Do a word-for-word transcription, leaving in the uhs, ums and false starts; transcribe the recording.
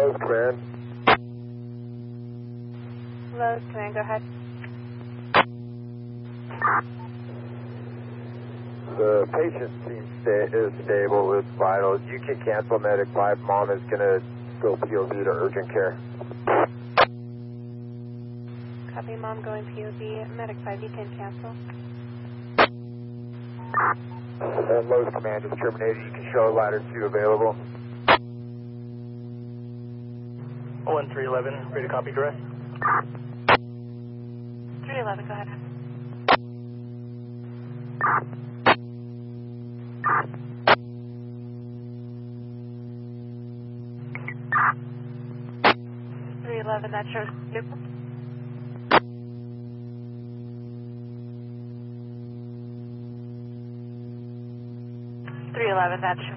Lowe's Command. Lowe's Command, go ahead. The patient seems sta is stable, it's vital. You can cancel medic five. Mom is going to go P O V to urgent care. Copy, Mom going P O V. Medic five, you can cancel. And Lowe's Command is terminated. You can show ladder two available. one three eleven, ready to copy direct. three eleven, go ahead. three eleven, that shows vehicle. three eleven, that